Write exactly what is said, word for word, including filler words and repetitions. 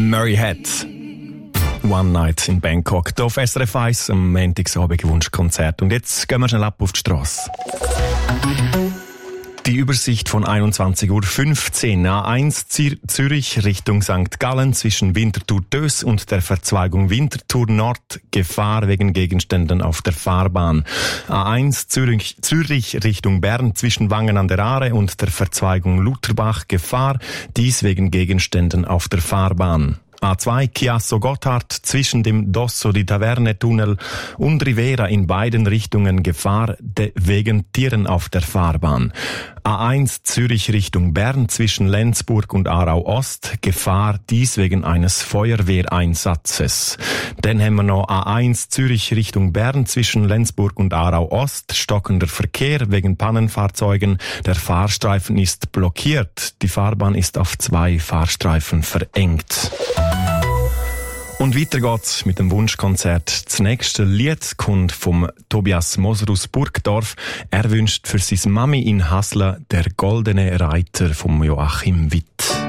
Murray Head. One Night in Bangkok. Hier auf S R F eins am Montagsabend Wunschkonzert. Und jetzt gehen wir schnell ab auf die Strasse. Die Übersicht von einundzwanzig Uhr fünfzehn. A eins Zürich Richtung Sankt Gallen zwischen Winterthur-Dös und der Verzweigung Winterthur Nord. Gefahr wegen Gegenständen auf der Fahrbahn. A eins Zürich, Zürich Richtung Bern zwischen Wangen an der Aare und der Verzweigung Lutherbach. Gefahr, dies wegen Gegenständen auf der Fahrbahn. A zwei Chiasso Gotthard zwischen dem Dosso di Taverne Tunnel und Rivera in beiden Richtungen Gefahr de wegen Tieren auf der Fahrbahn. A eins Zürich Richtung Bern zwischen Lenzburg und Aarau Ost Gefahr, dies wegen eines Feuerwehreinsatzes. Dann haben wir noch A eins Zürich Richtung Bern zwischen Lenzburg und Aarau Ost stockender Verkehr wegen Pannenfahrzeugen. Der Fahrstreifen ist blockiert. Die Fahrbahn ist auf zwei Fahrstreifen verengt. Und weiter geht's mit dem Wunschkonzert. Das nächste Lied kommt vom Tobias Moser aus Burgdorf. Er wünscht für seine Mami in Hasle der Goldene Reiter vom Joachim Witt.